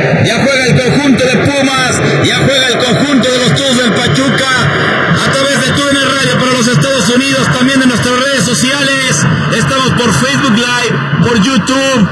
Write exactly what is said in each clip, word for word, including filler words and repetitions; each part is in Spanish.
ya juega el conjunto de Pumas, ya juega el conjunto de los Tuzos del Pachuca, a través de TUDN Radio para los Estados Unidos, también de nuestras redes sociales, estamos por Facebook Live, por YouTube,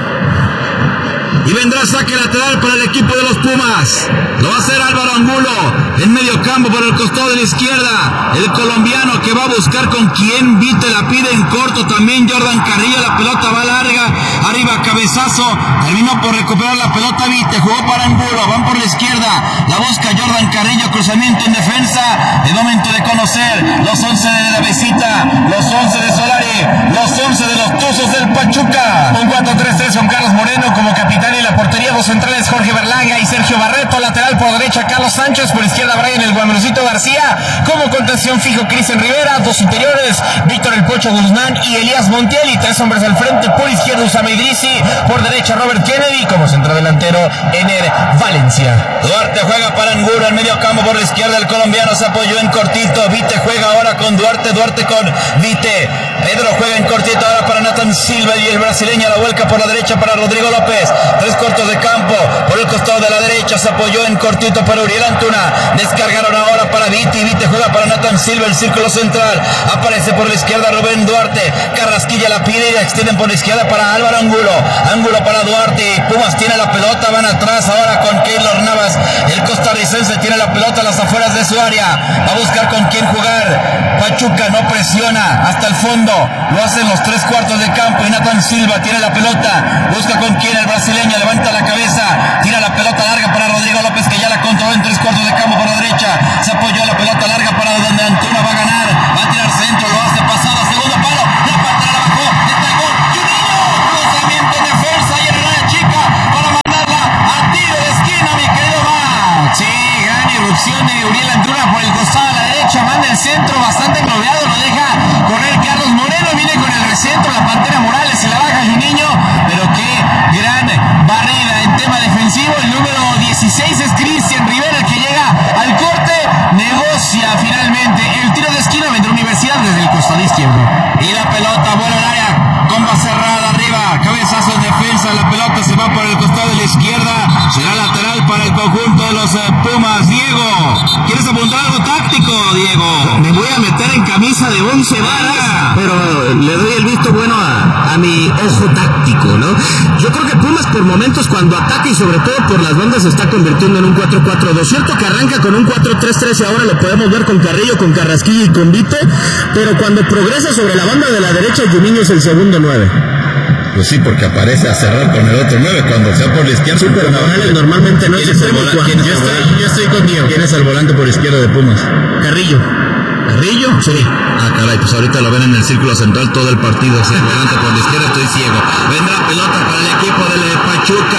y vendrá saque lateral para el equipo de los Pumas. Lo va a hacer Álvaro Angulo en medio campo por el costado de la izquierda. El colombiano que va a buscar con quien Vite la pide en corto. También Jordan Carrillo. La pelota va larga. Arriba cabezazo. Terminó por recuperar la pelota Vite. Jugó para Angulo. Van por la izquierda. La busca Jordan Carrillo. Cruzamiento en defensa. Es momento de conocer los once de la visita. Los once de Solari. Los once de los Tuzos del Pachuca. Un cuatro tres tres con Carlos Moreno como capitán en la portería. Dos centrales Jorge Berlanga y Sergio Barreto. Lateral por derecha Carlos Sánchez. Por izquierda Brian el Guamrosito García. Como contención fijo Cristian Rivera. Dos interiores Víctor el Pocho Guzmán y Elías Montiel. Y tres hombres al frente. Por izquierda Usama Idrisi. Por derecha Robert Kennedy. Como centrodelantero Ener Valencia. Duarte juega para Angulo en medio campo. Por la izquierda el colombiano se apoyó en cortito. Vite juega ahora con Duarte. Duarte con Vite. Pedro juega en cortito ahora para Nathan Silva. Y el brasileño la vuelca por la derecha para Rodrigo López. Tres cortos de campo. Por el costado de la derecha se apoyó en cortito para Uriel Antuna. Descargaron ahora para Vite. Y Vite juega para Nathan Silva. El círculo central. Aparece por la izquierda Rubén Duarte. Carrasquilla la pide y la extienden por la izquierda para Álvaro Angulo. Angulo para Duarte. Pumas tiene la pelota. Van atrás ahora con Keylor Navas. El costarricense tiene la pelota a las afueras de su área. Va a buscar con quién jugar. Pachuca no presiona hasta el fondo. Lo hacen los tres cuartos de campo. Y Nathan Silva tiene la pelota. Busca con quién el brasileño. Levanta la cabeza. Tira la pelota larga para Rodrigo López, que ya la controló en tres cuartos de campo por la derecha. Se apoyó la pelota larga para donde Antuna va a ganar. Va a tirar centro. Lo hace pasado a segundo palo. La pantera la bajó. Está el gol. Juninho. Cruzamiento en defensa y en el área chica para mandarla a tiro de esquina, mi querido Max. Sí, gran irrupción de Uriel Antuna por el costado a la derecha. Manda el centro bastante englobeado. Lo deja correr Carlos Moreno. Viene con el recentro. La pantera Morales se la baja Juninho. Pero qué gran barrida en tema defensivo. El número dieciséis es Cristian Rivera, el que llega al corte. Negocia finalmente el tiro de esquina. Vendrá Universidad desde el costado izquierdo. Y la pelota vuelve al área. Comba cerrada arriba. Cabezazo en defensa. La pelota se va por el costado de la izquierda. Será lateral para el conjunto de los uh, Pumas. Diego, ¿quieres apuntar algo táctico, Diego? Me voy a meter en camisa de once varas, pero le doy el visto bueno a, a mi ojo táctico, ¿no? Yo creo que Pumas por momentos cuando ataca y sobre todo por las bandas se está convirtiendo en un cuatro cuatro dos. Cierto que arranca con un cuatro tres tres y ahora lo podemos ver con Carrillo, con Carrasquilla y con Vite, pero cuando progresa sobre la banda de la derecha, Juninho es el segundo nueve. Pues sí, porque aparece a cerrar con el otro nueve cuando sea por la izquierda. Sí, pero Morales normalmente no es el volante. Yo estoy, yo estoy con Diego. ¿Quién es el volante por izquierda de Pumas? Carrillo. ¿Carrillo? Sí. Ah, caray, pues ahorita lo ven en el círculo central todo el partido. Si el volante por la izquierda, estoy ciego. Vendrá pelota para el equipo del Pachuca.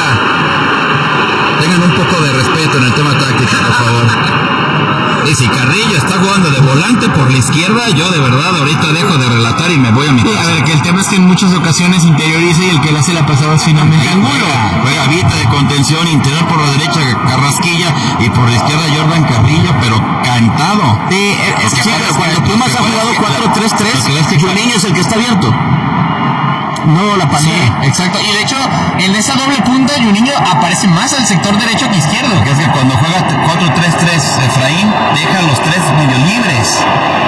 Tengan un poco de respeto en el tema táctico, por favor. Y si Carrillo está jugando de volante por la izquierda, yo de verdad ahorita dejo de relatar y me voy a mi casa. Sí, a ver, que el tema es que en muchas ocasiones interioriza y el que le hace la pasada es finalmente Angulo. Juega, juega Vita de contención, interior por la derecha Carrasquilla y por la izquierda Jordan Carrillo, pero cantado. Sí, es que sí, pero cuando Pumas ha jugado cuatro tres tres, Juninho es el que está abierto. No, la pantera. Sí, exacto. Y de hecho, en esa doble punta, Juninho aparece más al sector derecho que izquierdo. Que es que cuando juega cuatro tres tres, Efraín deja los tres medio libres.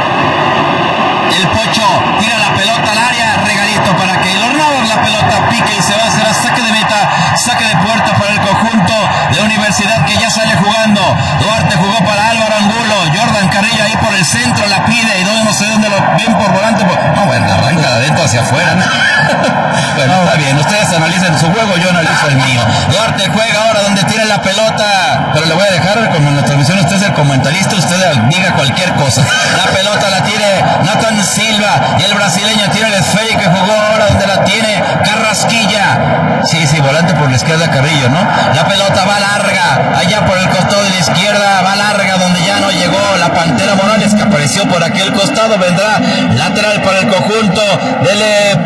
El Pocho tira la pelota al área, regalito para Keylor Navas. La pelota pique y se va a hacer a saque de meta, saque de puerta para el conjunto de Universidad que ya sale jugando. Duarte jugó para Álvaro Angulo. Jordan Carrillo ahí por el centro la pide y no, no sé dónde lo ven por volante. Por... No, bueno, arranca de adentro hacia afuera, ¿no? Bueno, está bien, ustedes analicen su juego, yo analizo el mío. Duarte juega ahora donde tiene la pelota, pero le voy a dejar, como en la transmisión usted es el comentarista, usted diga cualquier cosa. La pelota la tiene Nathan Silva y el brasileño tiene el esférico que jugó ahora donde la tiene Carrasquilla. Sí, sí, volante por la izquierda Carrillo, ¿no? La pelota va larga, allá por el costado de la izquierda, va larga donde ya no llegó la Pantera Morales que apareció por aquel costado. Vendrá lateral para el conjunto del eh,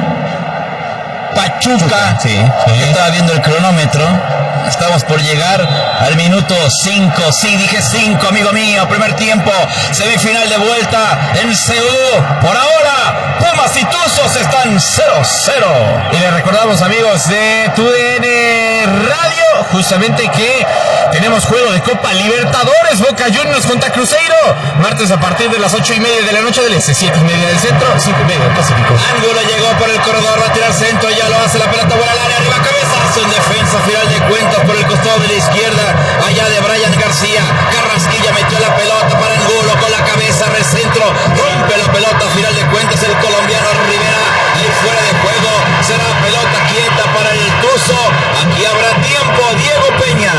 Pachuca. Sí, sí. Estaba viendo el cronómetro. Estamos por llegar al minuto cinco. Sí, dije cinco, amigo mío. Primer tiempo, semifinal de vuelta en Seúl. Por ahora, Pumas y Tuzos están cero cero. Y les recordamos, amigos de TUDN Radio, justamente que tenemos juego de Copa Libertadores, Boca Juniors contra Cruzeiro, martes a partir de las ocho y media de la noche del este, siete y media del centro, cinco y media del Pacífico. Angulo llegó por el corredor, va a tirar centro, ya lo hace, la pelota vuela al área, arriba cabezazo en defensa, final de cuentas por el costado de la izquierda, allá de Brian García, Carrasquilla metió la pelota para Angulo con la cabeza, recentro, rompe la pelota, final de cuentas el colombiano Rivera, ahí fuera de juego, será pelota quieta para el Tuzo, aquí habrá tiempo, Diego Peña.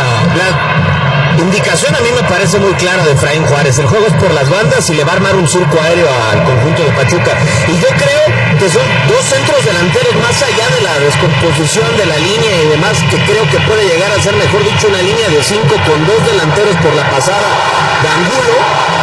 La indicación a mí me parece muy clara de Efraín Juárez. El juego es por las bandas y le va a armar un surco aéreo al conjunto de Pachuca. Y yo creo que son dos centros delanteros más allá de la descomposición de la línea y demás, que creo que puede llegar a ser, mejor dicho, una línea de cinco con dos delanteros por la pasada de Angulo.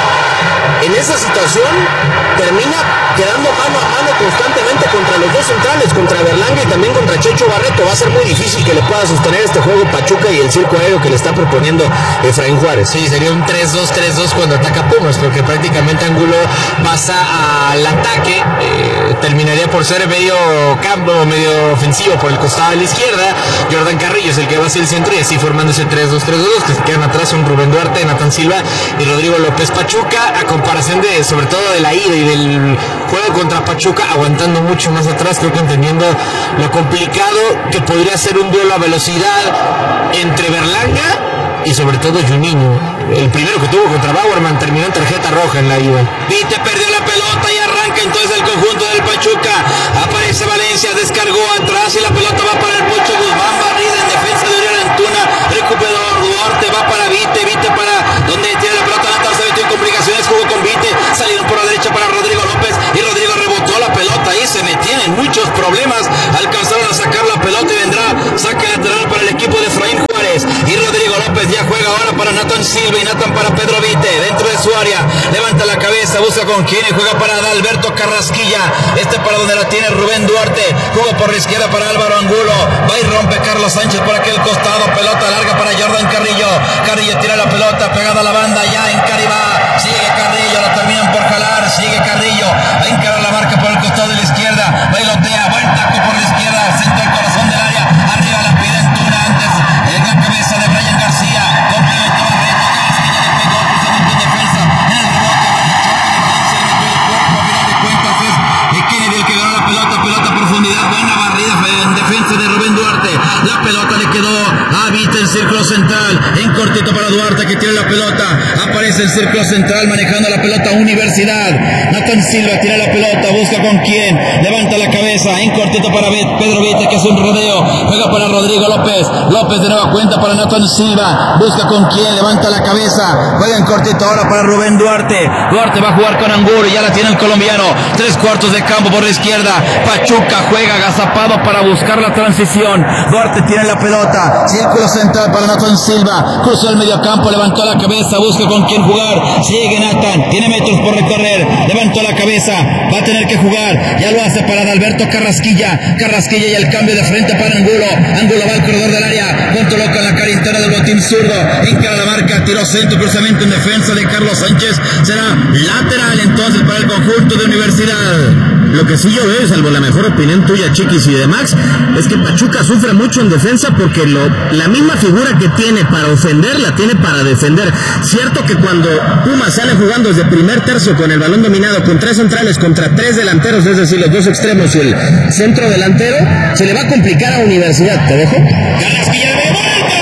En esa situación termina quedando mano a mano constantemente contra los dos centrales, contra Berlanga y también contra Checho Barreto. Va a ser muy difícil que le pueda sostener este juego Pachuca y el circo aéreo que le está proponiendo Efraín Juárez. Sí, sería un tres dos tres dos cuando ataca Pumas, porque prácticamente Angulo pasa al ataque, eh, terminaría por ser medio campo, medio ofensivo por el costado de la izquierda. Jordan Carrillo es el que va hacia el centro y así formando ese tres dos tres dos, que se quedan atrás son Rubén Duarte, Nathan Silva y Rodrigo López. Pachuca, a comparación de, sobre todo de la ida y del juego contra Pachuca, aguantando mucho más atrás, creo que entendiendo lo complicado que podría ser un duelo a velocidad entre Berlanga y sobre todo Juninho. El primero que tuvo contra Bauerman terminó en tarjeta roja en la ida. Vite perdió la pelota y arranca entonces el conjunto del Pachuca. Aparece Valencia, descargó atrás y la pelota va para el Pocho Guzmán, barrida en defensa de Uriel Antuna, recuperador Duarte, va para Vite, Vite para donde tiene la pelota, Natal se metió en complicaciones, jugó con Vite, salieron por la derecha para Rodrigo López y Rodrigo rebotó la pelota y se metían en muchos problemas, alcanzaron a sacar la pelota y vendrá saque lateral para el equipo de Efraín Juárez y Rodrigo López ya juega ahora para Nathan Silva y Nathan para Pedro Vite, dentro de su área, levanta la cabeza, busca con quién y juega para Adalberto Carrasquilla, este para donde la tiene Rubén Duarte, juega por la izquierda para Álvaro Angulo, va y rompe Carlos Sánchez por aquel costado, pelota larga para Jordan Carrillo, Carrillo tira la pelota pegada a la banda, ya en Caribá, sigue Carrillo, la terminan por jalar, sigue Carrillo, a encarar la marca por el costado de la izquierda, bailotea, buen taco por la izquierda, centro del corazón del área, arriba la pide Antuna antes, en la cabeza de Brian García, complemento Barreto, Carrasquilla le pegó, cruzamiento en defensa, en el rebote, Kennedy el que ganó la pelota, pelota a profundidad, buena barrida en defensa de Rubén Duarte, la pelota le quedó a Vite en círculo central, en cortito para Duarte que tiene la pelota, aparece el círculo central manejando la pelota Universidad, Nathan Silva tira la pelota, busca con quién, levanta la cabeza, en cortito para Pedro Vite que hace un rodeo, juega para Rodrigo López, López de nueva cuenta para Nathan Silva, busca con quién, levanta la cabeza, juega en cortito ahora para Rubén Duarte, Duarte va a jugar con Angulo y ya la tiene el colombiano, tres cuartos de campo por la izquierda, Pachuca juega agazapado para buscar la transición, Duarte tiene la pelota, círculo central para Nathan Silva, cruzó el mediocampo, levantó la cabeza, busca con quién jugar, sigue Nathan, tiene metros por recorrer, levantó la cabeza, va a tener que jugar, ya lo hace para Adalberto Carrasquilla, Carrasquilla y el cambio de frente para Angulo, Angulo va al corredor del área, controló con la cara interna del botín zurdo, encara la marca, tiró centro, cruzamiento en defensa de Carlos Sánchez, será lateral entonces para el conjunto de Universidad. Lo que sí yo veo, salvo la mejor opinión tuya, Chiquis y de Max, es que Pachuca sufre mucho en defensa porque lo, la misma figura que tiene para ofender, la tiene para defender. Cierto que cuando Pumas sale jugando desde primer tercio con el balón dominado, con tres centrales contra tres delanteros, es decir, los dos extremos y el centro delantero, se le va a complicar a Universidad. ¿Te dejo? Carrasquilla de vuelta,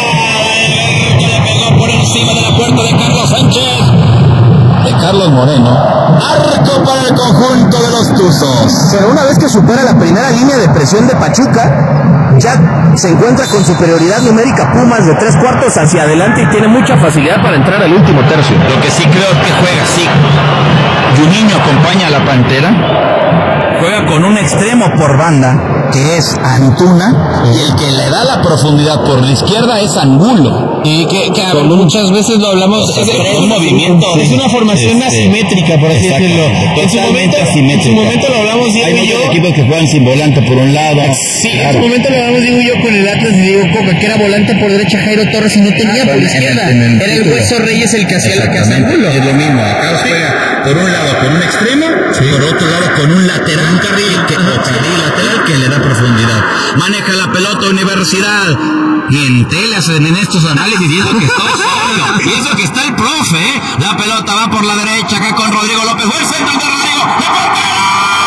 que le pegó por encima de la puerta de Carlos Sánchez. De Carlos Moreno, arco para el conjunto de los Tuzos. Pero una vez que supera la primera línea de presión de Pachuca, ya se encuentra con superioridad numérica Pumas de tres cuartos hacia adelante y tiene mucha facilidad para entrar al último tercio. Lo que sí creo es que juega así. Juninho acompaña a la Pantera, juega con un extremo por banda, que es Antuna, y el que le da la profundidad por la izquierda es Angulo. Y que, que muchas veces lo hablamos, o sea, es un movimiento, es una formación este, asimétrica, por así decirlo. En su momento, en su momento lo hablamos Diego y yo. Hay equipos que juegan sin volante por un lado. Sí, claro. En su momento lo hablamos Diego y yo con el Atlas y Diego Coca, que era volante por derecha Jairo Torres y no tenía ah, por izquierda. En el, en el era el Hueso Reyes el que hacía la casa Angulo. Es lo mismo, acá juega por un lado con un extremo, sí. Por otro lado con un lateral un carril, que, o carril lateral que le da profundidad. Maneja la pelota Universidad. Y en telas en estos análisis, y eso que estoy solo, y eso que está el profe, ¿eh? La pelota va por la derecha acá con Rodrigo López. ¡Buen centro de Rodrigo! ¡La portera!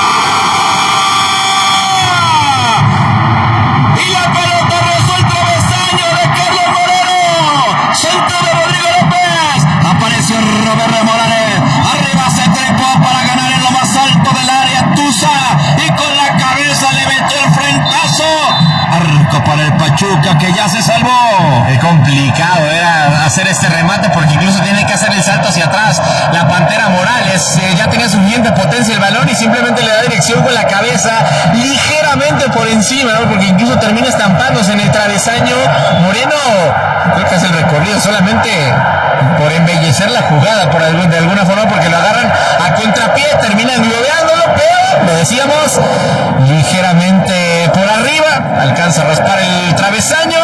Y la pelota rozó el travesaño de Carlos Moreno. Centro de Rodrigo López. Apareció Roberto Morales. Arriba se trepó para ganar en lo más alto del área Tusa. Y con la cabeza le metió el frentazo. Arco para el Pachuca, que ya se salvó. Es complicado era hacer este remate porque incluso tiene que hacer el salto hacia atrás. La Pantera Morales eh, ya tenía suficiente potencia el balón y simplemente le da dirección con la cabeza ligeramente por encima, ¿no? Porque incluso termina estampándose en el travesaño. Moreno creo que hace el recorrido solamente por embellecer la jugada por algún, de alguna forma, porque lo agarran a contrapié, terminan globeándolo, pero lo decíamos ligeramente por arriba, alcanza a raspar el travesaño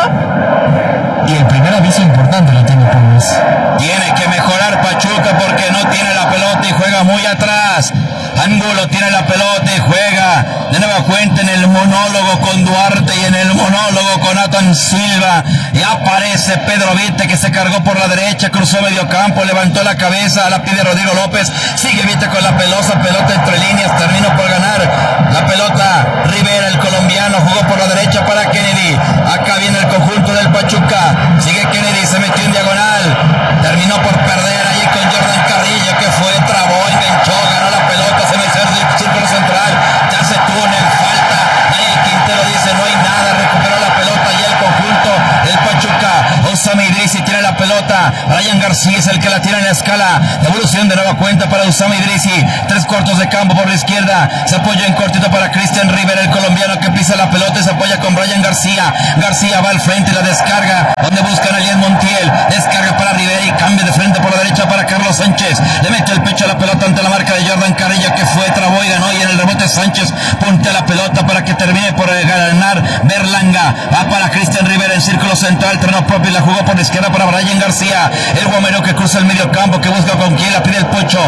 y el primer aviso importante lo tiene Pumas. Tiene que mejorar Pachuca porque no tiene la pelota y juega muy atrás. Angulo tiene la pelota y juega de nueva cuenta en el monólogo con Duarte y en el monólogo con Nathan Silva. Y aparece Pedro Vite, que se cargó por la derecha, cruzó medio campo, levantó la cabeza, la pide Rodrigo López. Sigue Vite con la pelota, pelota entre líneas, terminó por ganar la pelota. Rivera, el colombiano, jugó por la derecha para Kennedy. Acá viene el conjunto del Pachuca. Sigue Kennedy, se metió en diagonal. Terminó por perder ahí con Jordan Carrillo, que fue, trabó, enganchó, ganó la pelota, se metió en el círculo central. Ya se túnel, falta. Ahí el Quintero dice no hay nada, recuperó la pelota y el conjunto del Pachuca. Usama Idrisi tiene la pelota. Ryan García es el que la tira en la escala. Devolución de nueva cuenta para Usama Idrisi. Tres cuartos de campo por la izquierda. Se apoya en cortito para Cristian Rivera, el colombiano que pisa la pelota y se apoya con Ryan García. García va al frente y la descarga. Donde buscan a Elias Montiel. Descarga para Rivera y cambia de frente por la derecha para Carlos Sánchez. Le mete el pecho a la pelota ante la marca de Jordan Carrillo, que fue, trabó y ganó. Y en el rebote Sánchez puntea la pelota para que termine por ganar Berlanga. Va para Cristian Rivera en círculo central. Terreno propio y la jugó por la izquierda para Brian García. El guamero que cruza el medio campo, que busca con quién, la pide el Pocho.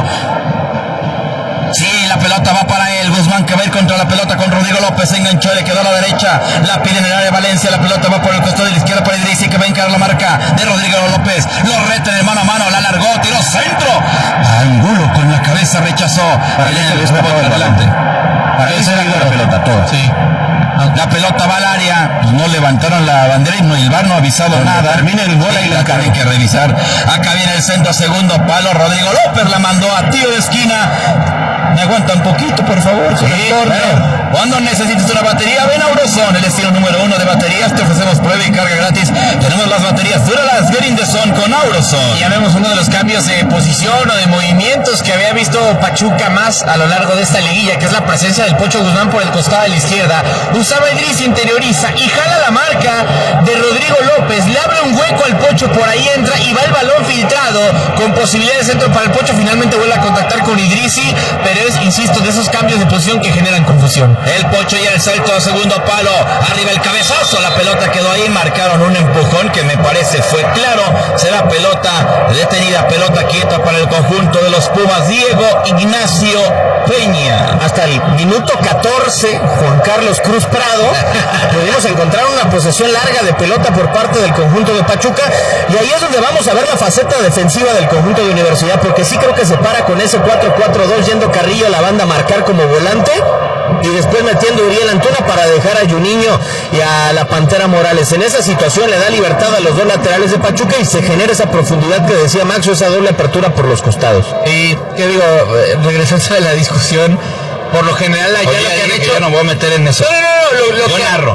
Sí, la pelota va para él. Guzmán, que va a ir contra la pelota con Rodrigo López. Se enganchó, le quedó a la derecha. La pide en el área de Valencia. La pelota va por el costado de la izquierda para Idrisi, que va a encarar la marca de Rodrigo López. Lo reta en el mano a mano. La largó, tiró centro. Angulo con la cabeza rechazó. Para adelante. Para eso era la pelota toda. Sí. La pelota va al área, no levantaron la bandera y no, el V A R no ha avisado no, nada. Termina el gol y la tienen que revisar. Acá viene el centro, segundo palo. Rodrigo López la mandó a tiro de esquina. Me aguanta un poquito, por favor. Sí, claro. Cuando necesites una batería, ven a Auroson, el destino número uno de baterías. Te ofrecemos prueba y carga gratis. Tenemos las baterías Duralast Get in the Zone con Auroson. Ya vemos uno de los cambios de posición o de movimientos que había visto Pachuca más a lo largo de esta liguilla, que es la presencia del Pocho Guzmán por el costado de la izquierda. Usama Idrisi interioriza y jala la marca de Rodrigo López. Le abre un hueco al Pocho, por ahí entra y va el balón filtrado con posibilidad de centro para el Pocho. Finalmente vuelve a contactar con Idrisi, pero es, insisto, de esos cambios de posición que generan confusión. El Pocho y el salto a segundo palo. Arriba el cabezazo. La pelota quedó ahí. Marcaron un empujón que me parece fue claro. Será pelota detenida, pelota quieta para el conjunto de los Pumas. Diego Ignacio Peña. Hasta el minuto catorce, Juan Carlos Cruz Prado, pudimos encontrar una posesión larga de pelota por parte del conjunto de Pachuca, y ahí es donde vamos a ver la faceta defensiva del conjunto de Universidad, porque sí creo que se para con ese cuatro cuatro dos, yendo Carrillo a la banda a marcar como volante, y después metiendo a Uriel Antuna para dejar a Juninho y a la Pantera Morales. En esa situación le da libertad a los dos laterales de Pachuca y se genera esa profundidad que decía Maxo, esa doble apertura por los costados. Y, ¿qué digo? Regresando a la discusión, por lo general allá Oye, lo que han hecho... Que yo no voy a meter en eso. No, no, no, lo, lo, yo que, narro.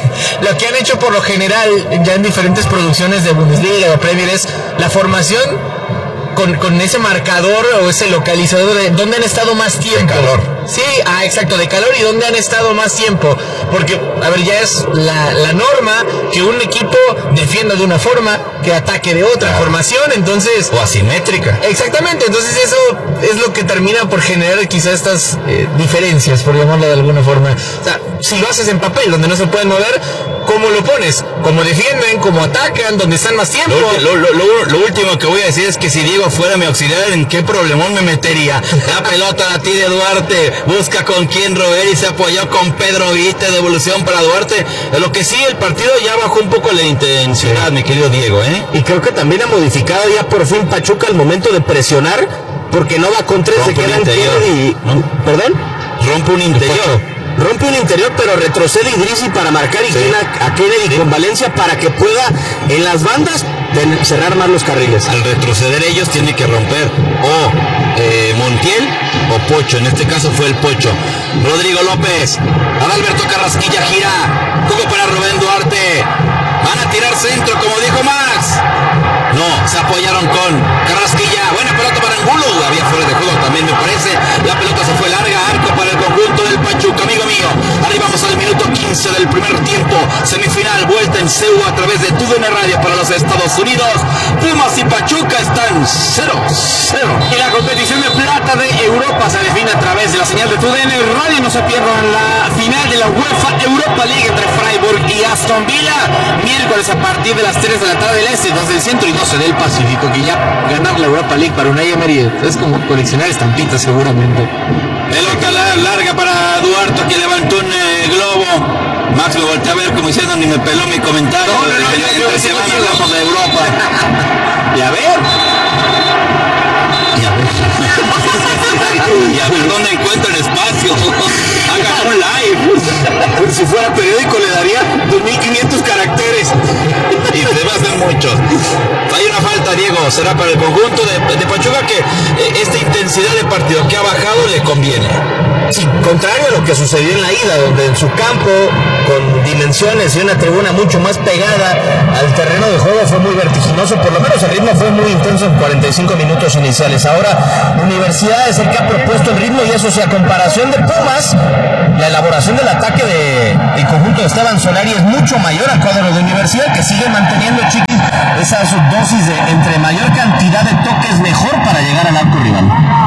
Lo que han hecho por lo general ya en diferentes producciones de Bundesliga o Premier es la formación con, con ese marcador o ese localizador de dónde han estado más tiempo. De calor. Sí, ah, exacto, de calor y dónde han estado más tiempo. Porque, a ver, ya es la, la norma que un equipo defienda de una forma, que ataque de otra claro. formación, entonces... O asimétrica. Exactamente, entonces eso es lo que termina por generar quizás estas eh, diferencias, por llamarlo de alguna forma. O sea, si lo haces en papel, donde no se pueden mover, ¿cómo lo pones? ¿Cómo defienden? ¿Cómo atacan? ¿Dónde están más tiempo? Lo, lo, lo, lo último que voy a decir es que si Diego fuera mi auxiliar, ¿en qué problemón me metería? La pelota la tira Duarte, busca con quién roer y se apoyó con Pedro Vite, devolución para Duarte. Lo que sí, el partido ya bajó un poco la intensidad, mi querido Diego, ¿eh? Y creo que también ha modificado ya por fin Pachuca el momento de presionar, porque no va con tres, se queda en Kennedy. ¿No? ¿Perdón? Rompe un interior. Rompe un interior, pero retrocede Idrissi para marcar y sí. a, a Kennedy sí. con Valencia para que pueda en las bandas cerrar más los carriles. Al retroceder ellos tiene que romper o eh, Montiel o Pocho. En este caso fue el Pocho. Rodrigo López, Adalberto Carrasquilla gira, jugó para Rubén Duarte. Van a tirar centro, como dijo Max. No, se apoyaron con Carrasquilla. Buena pelota para Angulo. Había fuera de juego también, me parece. La pelota se fue larga, arco para el conjunto del Pachuca, amigo mío. Arribamos al minuto quince del primer tiempo. Semifinal, vuelta en C U a través de T U D N Radio para los Estados Unidos. Pumas y Pachuca están cero cero. Y la competición de plata de Europa se define a través de la señal de T U D N Radio. No se pierdan la final de la UEFA Europa League entre Freiburg y Aston Villa. Miércoles a partir de las tres de la tarde del este, dos del centro y doce del Pacífico. Que ya ganar la Europa League para Unai Emery es como coleccionar estampitas seguramente. Pelota larga para Duarte, que levantó un eh, globo. Max lo volteé a ver como diciendo ni me peló mi comentario. No, no, no, yo, yo, entre semana yo, hablamos de Europa. Y a ver. Y a ver. Y a ver dónde encuentra el espacio. Hagan un live. Pues si fuera periódico le daría dos mil quinientos caracteres. Y se va a hacer muchos. Hay una falta, Diego. Será para el conjunto de, de Pachuca que eh, esta intensidad de partido que ha bajado le conviene. Sí, contrario a lo que sucedió en la ida, donde en su campo, con dimensiones y una tribuna mucho más pegada al terreno de juego, fue muy vertiginoso. Por lo menos el ritmo fue muy intenso en cuarenta y cinco minutos iniciales. Ahora, Universidad es el que ha propuesto el ritmo, y eso sí, a comparación de Pumas, la elaboración del ataque de, del conjunto de Esteban Solari es mucho mayor al cuadro de Universidad, que sigue manteniendo, Chiqui, esa dosis de entre mayor cantidad de toques mejor para llegar al arco rival.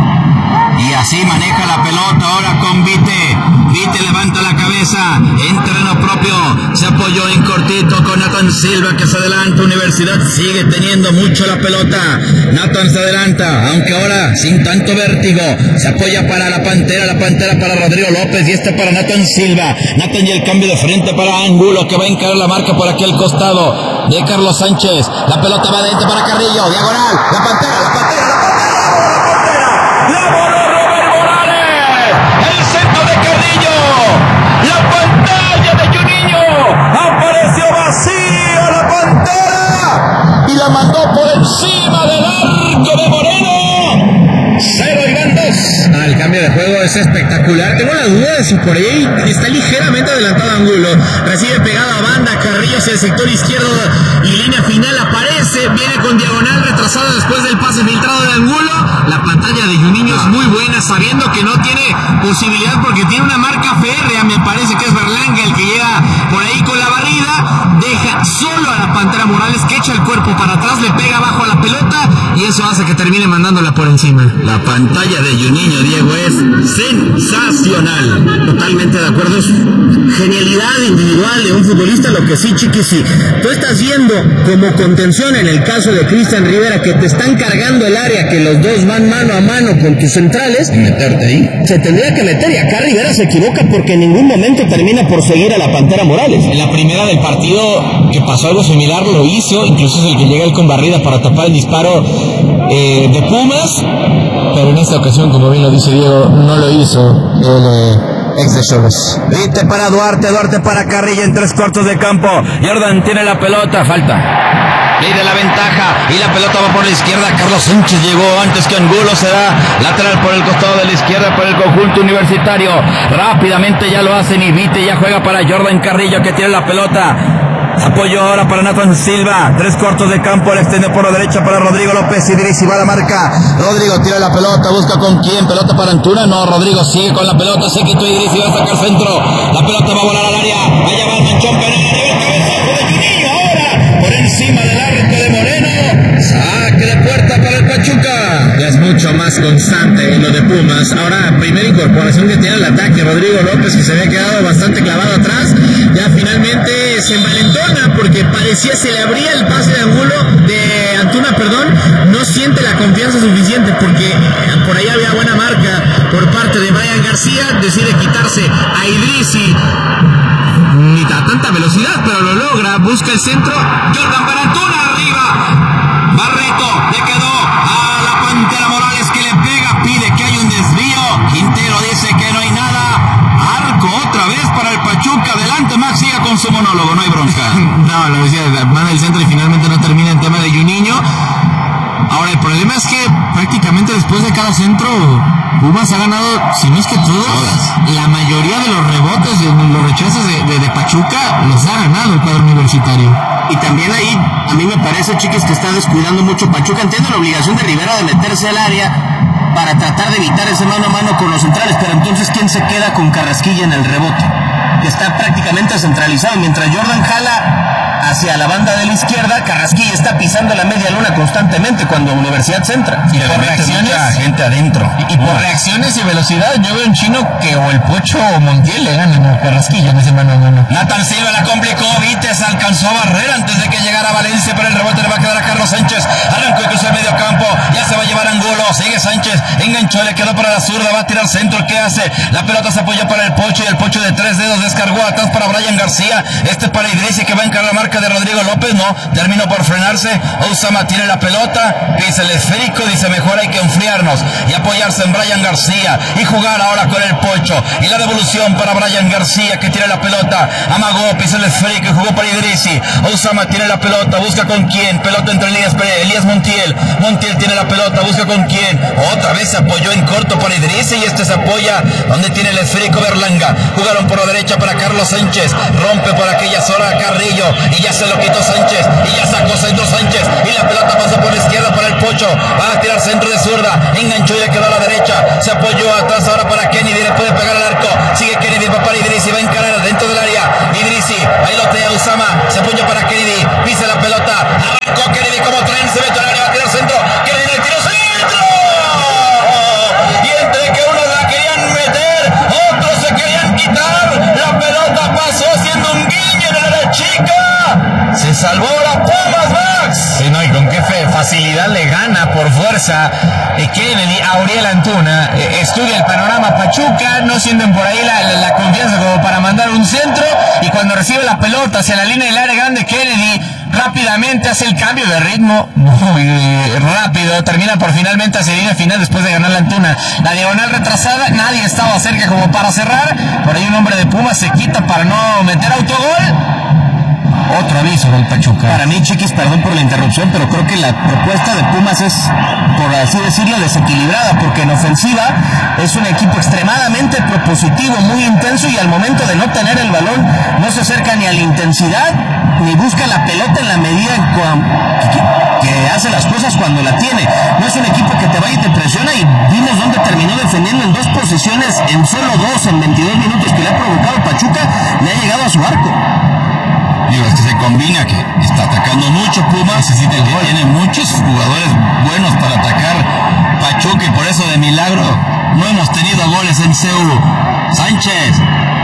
Y así maneja la pelota ahora con Vite. Vite levanta la cabeza en terreno propio. Se apoyó en cortito con Nathan Silva, que se adelanta. Universidad sigue teniendo mucho la pelota. Nathan se adelanta, aunque ahora sin tanto vértigo. Se apoya para la Pantera. La Pantera para Rodrigo López y este para Nathan Silva. Nathan y el cambio de frente para Angulo, que va a encarar la marca por aquel costado de Carlos Sánchez. La pelota va adentro para Carrillo. Diagonal. La Pantera, la Pantera, la Pantera. La voló Robert Morales. El centro de Carrillo. La pantalla de Juninho. Apareció vacía la Pantera. Y la mandó por encima del arco de Moreno. Cero y van dos. Ah, el cambio de juego es espectacular. Tengo la duda de si por ahí está ligeramente adelantado Angulo. Recibe pegado a banda, Carrillo hacia el sector izquierdo y línea final aparece. Viene con diagonal retrasada después del pase filtrado de Angulo. La pantalla de Juninho es muy buena, sabiendo que no tiene posibilidad porque tiene una marca férrea. Me parece que es Berlanga el que llega por ahí con la barrida. Deja solo a la Pantera Morales, que echa el cuerpo para atrás, le pega abajo a la pelota y eso hace que termine mandándola por encima. La pantalla de Juninho, Diego, es sensacional. Totalmente de acuerdo, es genialidad individual de un futbolista. Lo que sí, Chiqui, sí, tú estás viendo como contención en el caso de Cristian Rivera, que te están cargando el área, que los dos van mano a mano con tus centrales, y meterte ahí. Se tendría que meter, y acá Rivera se equivoca porque en ningún momento termina por seguir a la Pantera Morales. En la primera del partido que pasó algo similar lo hizo, incluso es el que llega él con barrida para tapar el disparo eh, de Pumas, pero en esta ocasión, como bien lo dice Diego, no lo hizo el eh, ex de Cholos. Vite para Duarte, Duarte para Carrillo en tres cuartos de campo. Jordan tiene la pelota, falta. Mide la ventaja y la pelota va por la izquierda. Carlos Sánchez llegó antes que Angulo. Será lateral por el costado de la izquierda para el conjunto universitario. Rápidamente ya lo hacen y Vite ya juega para Jordan Carrillo, que tiene la pelota. Apoyo ahora para Nathan Silva. Tres cuartos de campo, le extiende por la derecha para Rodrigo López. Idrissi va a la marca. Rodrigo tira la pelota, busca con quién. Pelota para Antuna. No, Rodrigo sigue con la pelota. Se quitó Idrissi, va a sacar centro. La pelota va a volar al área. Allá va el manchón penal. Arriba el cabezazo de Juninho. Ahora por encima del arco de Moreno. Saque de puerta para el Pachuca. Ya es mucho más constante lo de Pumas. Ahora, primera incorporación que tiene el ataque, Rodrigo López, que se había quedado bastante clavado atrás, ya finalmente se envalentona porque parecía se le abría el pase de Angulo, de Antuna, perdón, no siente la confianza suficiente porque por ahí había buena marca por parte de Brian García, decide quitarse a Idrissi. Ni a tanta velocidad, pero lo logra, busca el centro, Jordan para Antuna, arriba, Barreto, le quedó a la Pantera Morales que le pega, pide que hay un desvío, Quintero dice que no hay nada, arco otra vez para el Pachuca, adelante Max, siga con su monólogo, no hay bronca. No, lo decía, manda el centro y finalmente no termina en tema de Juninho. Ahora el problema es que prácticamente después de cada centro Pumas ha ganado, si no es que todos, la mayoría de los rebotes, de los rechaces de, de, de Pachuca los ha ganado el cuadro universitario. Y también ahí, a mí me parece, Chiquis, que está descuidando mucho Pachuca. Entiendo la obligación de Rivera de meterse al área para tratar de evitar ese mano a mano con los centrales, pero entonces ¿quién se queda con Carrasquilla en el rebote? Que está prácticamente centralizado, mientras Jordan jala hacia la banda de la izquierda, Carrasquilla está pisando la media luna constantemente cuando Universidad centra. Y por reacciones, gente adentro. Y, y por reacciones y velocidad, yo veo un chino que o el Pocho o Montiel le ganan a Carrasquilla en ese mano a mano. Nathan Silva la complicó, Vites alcanzó a barrer antes de que llegara Valencia, pero el rebote le va a quedar a Carlos Sánchez. Arrancó y cruzó el medio campo, ya se va a llevar Angulo, sigue Sánchez, enganchó, le quedó para la zurda, va a tirar centro, ¿qué hace? La pelota se apoyó para el Pocho y el Pocho de tres dedos descargó atrás para Brian García, este para Idrissi que va a encarar la marca de Rodrigo López, no, terminó por frenarse. Osama tiene la pelota, pisa el esférico, dice mejor hay que enfriarnos y apoyarse en Brian García y jugar ahora con el Pocho, y la devolución para Brian García que tiene la pelota, amagó, pisa el esférico y jugó para Idrissi. Osama tiene la pelota, busca con quién, pelota entre Elías, Elías Montiel, Montiel tiene la pelota, busca con quién, otra vez se apoyó en corto para Idrissi y este se apoya donde tiene el esférico Berlanga, jugaron por la derecha para Carlos Sánchez, rompe por aquella zona Carrillo y ya se lo quitó Sánchez y ya sacó centro Sánchez y la pelota pasó por la izquierda para el Pocho, va a tirar centro de zurda, enganchó y le quedó a la derecha, se apoyó atrás ahora para Kennedy, le puede pegar al arco, sigue Kennedy, va para Idrissi, va a encarar dentro del área, Idrissi, ahí lo tenía Usama, se apoyó para Kennedy, pisa la pelota, arrancó Kennedy como tren, se mete al área, va a tirar centro, Kennedy le tiró centro, y entre que unos la querían meter, otros se querían quitar, la pelota pasó haciendo un guiño en el área chica, se salvó la Pumas, Max. Sí, no, y con qué fe, facilidad le gana por fuerza eh, Kennedy a Uriel Antuna. Eh, estudia el panorama Pachuca, no sienten por ahí la, la, la confianza como para mandar un centro, y cuando recibe la pelota hacia la línea del área grande, Kennedy rápidamente hace el cambio de ritmo, muy eh, rápido, termina por finalmente hacia línea final después de ganar la Antuna. La diagonal retrasada, nadie estaba cerca como para cerrar, por ahí un hombre de Pumas se quita para no meter autogol. Otro aviso del Pachuca. Para mí, Chiquis, perdón por la interrupción, pero creo que la propuesta de Pumas es, por así decirlo, desequilibrada, porque en ofensiva es un equipo extremadamente propositivo, muy intenso, y al momento de no tener el balón no se acerca ni a la intensidad ni busca la pelota en la medida en que, que hace las cosas cuando la tiene. No es un equipo que te vaya y te presiona, y vimos dónde terminó defendiendo en dos posiciones, en solo dos, en veintidós minutos que le ha provocado Pachuca, le ha llegado a su arco. Digo, es que se combina que está atacando mucho Pumas, necesita el gol, tiene muchos jugadores buenos para atacar Pachuca, y por eso de milagro no hemos tenido goles en C U. Sánchez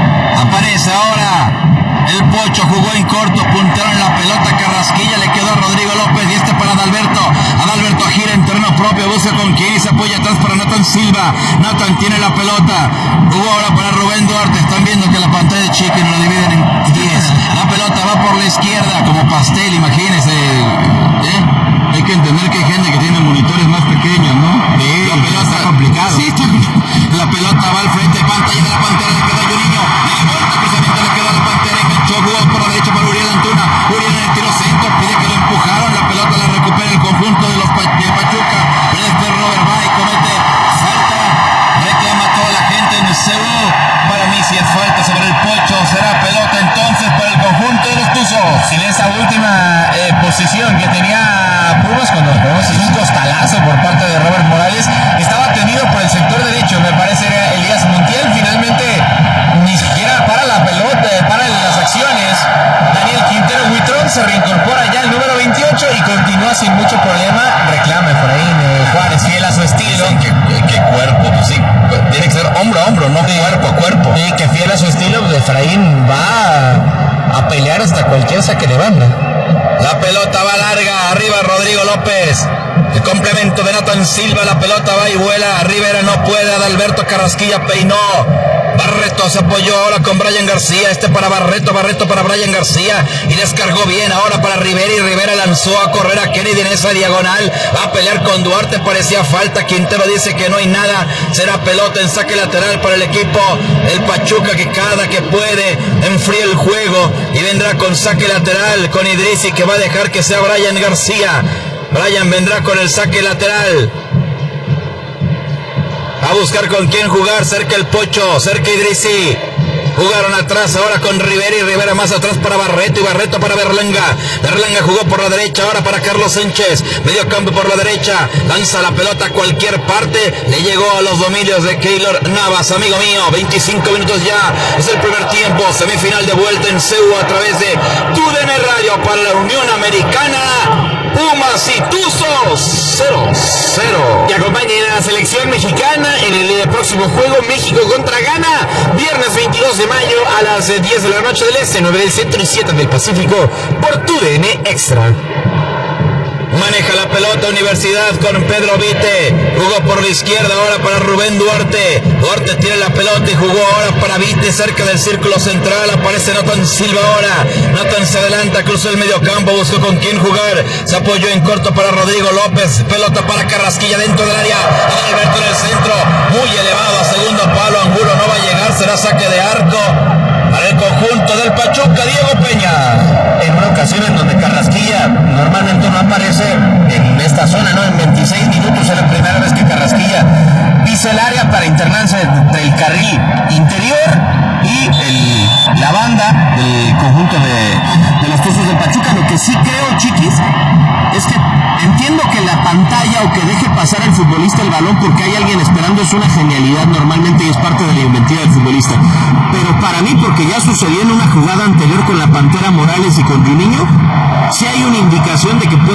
aparece ahora, el Pocho jugó en corto, puntaron la pelota, Carrasquilla le quedó a Rodrigo López y este para Adalberto, Adalberto gira en terreno propio, busca con quién y se apoya atrás para Nathan Silva, Nathan tiene la pelota, jugó ahora para Rubén Duarte, están viendo que la pantalla es chica y no la dividen en diez, la pelota va por la izquierda como pastel, imagínense, ¿eh? Hay que entender que hay gente que tiene monitores más pequeños, ¿no? Sí, la pelota está complicado. Sí, está, la pelota va al frente, pantalla de la Pantera, le queda a Juninho, la vuelta cruzamiento le queda a la Pantera, enganchó, jugó por la derecha para Uriel Antuna, Uriel en el tiro centro, pide que lo empujaron, la pelota la recupera el conjunto de los de Pachuca, pero después Robert va y comete falta, reclama a toda la gente en el C U. Para mí si es falta sobre el Pocho, será pelota entonces para el conjunto de los Tuzos. En esa última eh, posición que tenía Pumas, cuando vemos un costalazo por parte de Robert Morales, estaba tenido por el sector derecho, me parece era Elías Montiel, finalmente ni siquiera para la pelota, para las acciones. Daniel Quintero Huitrón se reincorpora ya el número veintiocho y continúa sin mucho problema, reclame por ahí de Juárez es fiel a su estilo. Sí, qué, qué cuerpo, pues sí. Tiene que ser hombro a hombro, no sí. cuerpo a cuerpo. Sí, que fiel a su estilo, pues Efraín va a, a pelear hasta cualquier saque de banda. La pelota va larga, arriba Rodrigo López. El complemento de Nathan Silva, la pelota va y vuela. Rivera no puede, Adalberto Carrasquilla peinó. Barreto se apoyó ahora con Brian García. Este para Barreto, Barreto para Brian García. Y descargó bien ahora para Rivera. Y Rivera lanzó a correr a Kennedy en esa diagonal. Va a pelear con Duarte, parecía falta. Quintero dice que no hay nada. Será pelota en saque lateral para el equipo el Pachuca, que cada que puede enfría el juego. Y vendrá con saque lateral con Idrissi, que va a dejar que sea Brian García. Brian vendrá con el saque lateral. A buscar con quién jugar, cerca el Pocho, cerca Idrissi. Jugaron atrás ahora con Rivera y Rivera más atrás para Barreto y Barreto para Berlanga. Berlanga jugó por la derecha ahora para Carlos Sánchez. Medio campo por la derecha. Lanza la pelota a cualquier parte. Le llegó a los dominios de Keylor Navas, amigo mío. veinticinco minutos ya. Es el primer tiempo. Semifinal de vuelta en C U a través de T U D N Radio para la Unión Americana. Pumas y Tuzos cero cero. Y acompañen a la selección mexicana en el próximo juego México contra Ghana. Viernes veintidós de mayo a las diez de la noche del Este, nueve del Centro y siete del Pacífico por T U D N Extra. Maneja la pelota Universidad con Pedro Vite. Jugó por la izquierda ahora para Rubén Duarte. Duarte tiene la pelota y jugó ahora para Vite cerca del círculo central. Aparece Nathan Silva ahora. Nathan se adelanta, cruzó el medio campo, buscó con quién jugar. Se apoyó en corto para Rodrigo López. Pelota para Carrasquilla dentro del área. Alberto en el centro. Muy elevado a segundo palo. Angulo no va a llegar. Será saque de arco para el conjunto del Pachuca. Diego Peña. En una ocasión en donde Carrasquilla normalmente no aparece en esta zona, ¿no? En veintiséis minutos es la primera vez que Carrasquilla pisa el área para internarse entre el carril interior y el, la banda del conjunto de, de los Tuzos del Pachuca. Lo que sí creo, chiquis, es que entiendo que la pantalla o que deje pasar al futbolista el balón porque hay alguien esperando es una genialidad normalmente y es parte de la inventiva del futbolista. Pero para mí, porque ya sucedió en una jugada anterior con la Pantera Morales y con Juninho, sí hay una indicación de que puede